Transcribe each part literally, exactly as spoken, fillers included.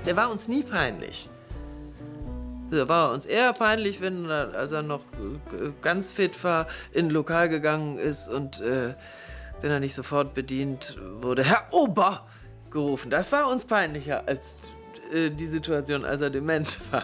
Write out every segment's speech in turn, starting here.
Der war uns nie peinlich. Er war uns eher peinlich, wenn er, als er noch ganz fit war, in ein Lokal gegangen ist und äh, wenn er nicht sofort bedient wurde, Herr Ober gerufen. Das war uns peinlicher als äh, die Situation, als er dement war.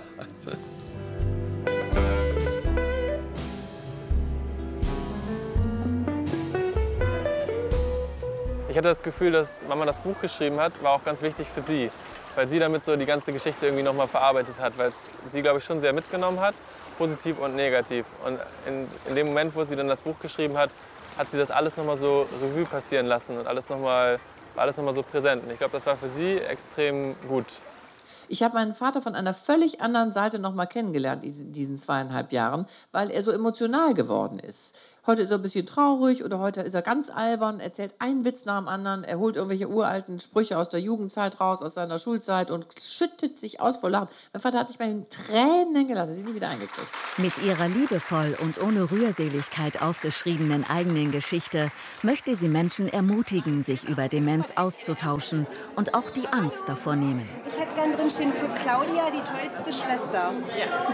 Ich hatte das Gefühl, dass Mama das Buch geschrieben hat, war auch ganz wichtig für sie. Weil sie damit so die ganze Geschichte irgendwie noch mal verarbeitet hat, weil es sie, glaube ich, schon sehr mitgenommen hat, positiv und negativ. Und in, in dem Moment, wo sie dann das Buch geschrieben hat, hat sie das alles noch mal so Revue passieren lassen und alles noch mal, war alles noch mal so präsent. Und ich glaube, das war für sie extrem gut. Ich habe meinen Vater von einer völlig anderen Seite noch mal kennengelernt in diesen zweieinhalb Jahren, weil er so emotional geworden ist. Heute ist er ein bisschen traurig oder heute ist er ganz albern, erzählt einen Witz nach dem anderen, er holt irgendwelche uralten Sprüche aus der Jugendzeit raus, aus seiner Schulzeit und schüttet sich aus vor Lachen. Mein Vater hat sich mal in Tränen gelassen, sie nie wieder eingekriegt. Mit ihrer liebevoll und ohne Rührseligkeit aufgeschriebenen eigenen Geschichte möchte sie Menschen ermutigen, sich über Demenz auszutauschen und auch die Angst davor nehmen. Ich hätte gern drinstehen für Claudia, die tollste Schwester. Ja.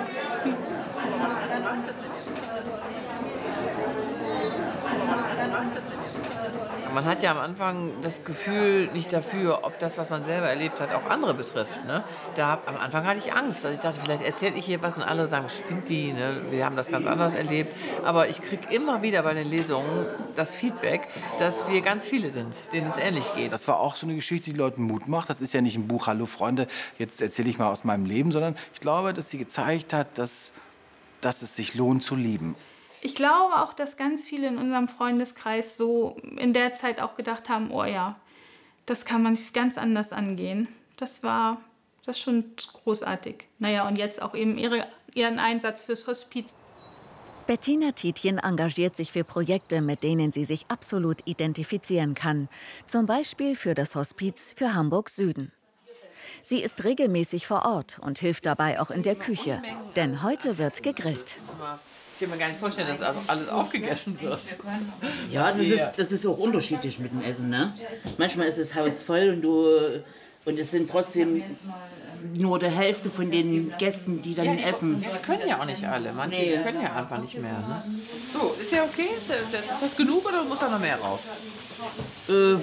Man hat ja am Anfang das Gefühl nicht dafür, ob das, was man selber erlebt hat, auch andere betrifft. Ne? Da, am Anfang hatte ich Angst. Also ich dachte, vielleicht erzähle ich hier was und alle sagen, spinnt die, ne? Wir haben das ganz anders erlebt. Aber ich kriege immer wieder bei den Lesungen das Feedback, dass wir ganz viele sind, denen es ähnlich geht. Das war auch so eine Geschichte, die Leuten Mut macht. Das ist ja nicht ein Buch, hallo Freunde, jetzt erzähle ich mal aus meinem Leben, sondern ich glaube, dass sie gezeigt hat, dass, dass es sich lohnt zu lieben. Ich glaube auch, dass ganz viele in unserem Freundeskreis so in der Zeit auch gedacht haben, oh ja, das kann man ganz anders angehen. Das war das schon großartig. Naja, und jetzt auch eben ihre, ihren Einsatz fürs Hospiz. Bettina Tietjen engagiert sich für Projekte, mit denen sie sich absolut identifizieren kann. Zum Beispiel für das Hospiz für Hamburg Süden. Sie ist regelmäßig vor Ort und hilft dabei auch in der Küche. Denn heute wird gegrillt. Ich kann mir gar nicht vorstellen, dass alles aufgegessen wird. Ja, das ist, das ist auch unterschiedlich mit dem Essen. Ne? Manchmal ist das Haus voll und, du, und es sind trotzdem nur die Hälfte von den Gästen, die dann essen. Ja, die können ja auch nicht alle. Manche nee. können ja einfach nicht mehr. Ne? So, ist ja okay? Ist das genug oder muss da noch mehr raus? Äh,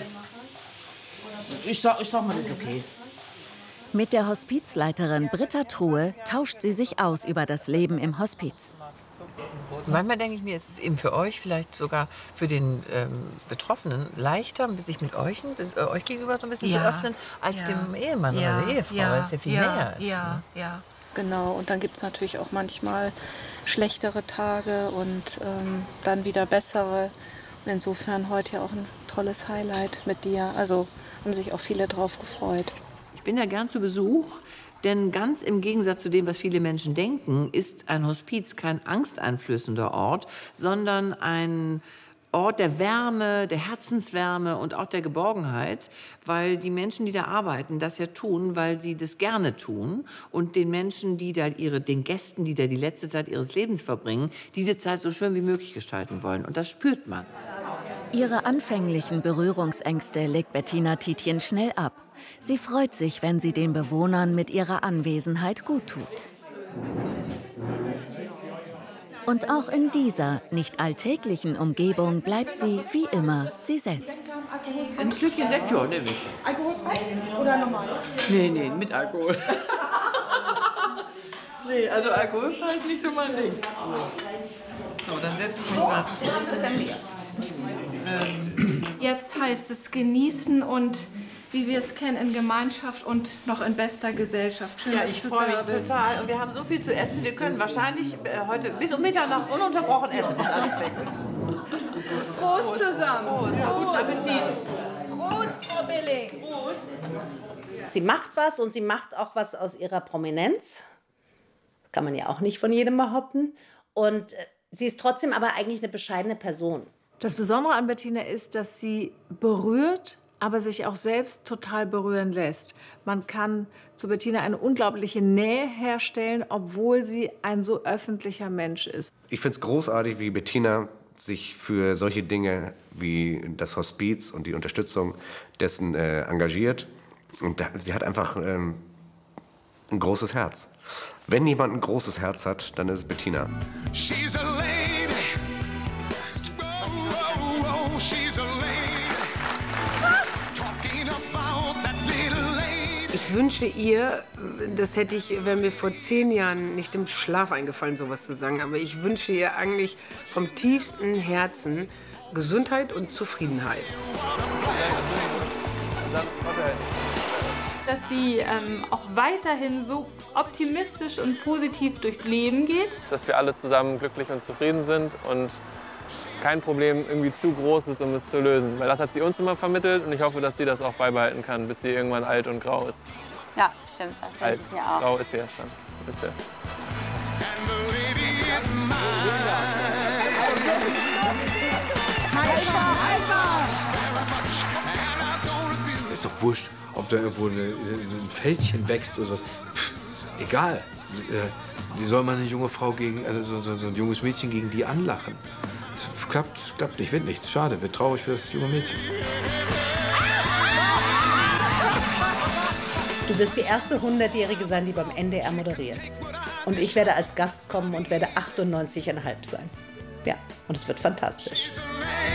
ich, sag, ich sag mal, das ist okay. Mit der Hospizleiterin Britta Truhe tauscht sie sich aus über das Leben im Hospiz. Manchmal denke ich mir, ist es eben für euch, vielleicht sogar für den ähm, Betroffenen, leichter, sich mit euch, äh, euch gegenüber so ein bisschen ja, zu öffnen, als ja. dem Ehemann ja, oder der Ehefrau, ja, weil es ja viel ja, näher ist. Ja, ne? ja. Genau, und dann gibt es natürlich auch manchmal schlechtere Tage und ähm, dann wieder bessere. Und insofern heute ja auch ein tolles Highlight mit dir. Also haben sich auch viele drauf gefreut. Ich bin ja gern zu Besuch, denn ganz im Gegensatz zu dem, was viele Menschen denken, ist ein Hospiz kein angsteinflößender Ort, sondern ein Ort der Wärme, der Herzenswärme und auch der Geborgenheit, weil die Menschen, die da arbeiten, das ja tun, weil sie das gerne tun und den Menschen, die da ihre, den Gästen, die da die letzte Zeit ihres Lebens verbringen, diese Zeit so schön wie möglich gestalten wollen. Und das spürt man. Ihre anfänglichen Berührungsängste legt Bettina Tietjen schnell ab. Sie freut sich, wenn sie den Bewohnern mit ihrer Anwesenheit gut tut. Und auch in dieser nicht alltäglichen Umgebung bleibt sie, wie immer, sie selbst. Ein Stückchen Sekt, ja, nehme ich. Alkoholfrei oder normal? Nee, nee, mit Alkohol. Nee, also alkoholfrei ist nicht so mein Ding. So, dann setze ich mich mal. Jetzt heißt es genießen und wie wir es kennen, in Gemeinschaft und noch in bester Gesellschaft. Schön, ja, dass ich du freue mich da bist. total. Und wir haben so viel zu essen. Wir können wahrscheinlich äh, heute bis um Mitternacht ununterbrochen essen, bis alles weg ist. Prost, Prost zusammen. Prost. Prost. Guten Appetit. Prost, Frau Billing. Prost. Sie macht was und sie macht auch was aus ihrer Prominenz. Kann man ja auch nicht von jedem behaupten. Und sie ist trotzdem aber eigentlich eine bescheidene Person. Das Besondere an Bettina ist, dass sie berührt, aber sich auch selbst total berühren lässt. Man kann zu Bettina eine unglaubliche Nähe herstellen, obwohl sie ein so öffentlicher Mensch ist. Ich finde es großartig, wie Bettina sich für solche Dinge wie das Hospiz und die Unterstützung dessen äh, engagiert. Und da, sie hat einfach ähm, ein großes Herz. Wenn jemand ein großes Herz hat, dann ist es Bettina. She's a lady. Oh, oh, oh, she's a lady. Talking about that little lady. Ich wünsche ihr, das hätte ich, wäre mir vor zehn Jahren nicht im Schlaf eingefallen, sowas zu sagen, aber ich wünsche ihr eigentlich vom tiefsten Herzen Gesundheit und Zufriedenheit. Dass sie ähm, auch weiterhin so optimistisch und positiv durchs Leben geht. Dass wir alle zusammen glücklich und zufrieden sind und kein Problem irgendwie zu groß ist, um es zu lösen. Weil das hat sie uns immer vermittelt und ich hoffe, dass sie das auch beibehalten kann, bis sie irgendwann alt und grau ist. Ja, stimmt, das wünsche ich ihr auch. Grau ist sie ja schon. Ist ja. Ist doch wurscht, ob da irgendwo eine, ein Fältchen wächst oder sowas. Pff, egal. Wie soll man eine junge Frau gegen, also so, so ein junges Mädchen gegen die anlachen? Es klappt, klappt nicht, wird nichts. Schade, wird traurig für das junge Mädchen. Du wirst die erste hundertjährige sein, die beim N D R moderiert. Und ich werde als Gast kommen und werde achtundneunzig Komma fünf sein. Ja, und es wird fantastisch.